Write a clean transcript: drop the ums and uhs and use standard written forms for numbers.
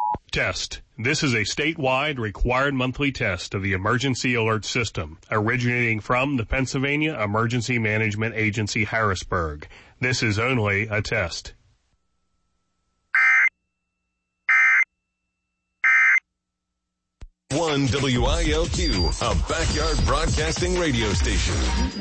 Test. This is a statewide required monthly test of the Emergency Alert System, originating from the Pennsylvania Emergency Management Agency, Harrisburg. This is only a test. One WILQ, a backyard broadcasting radio station.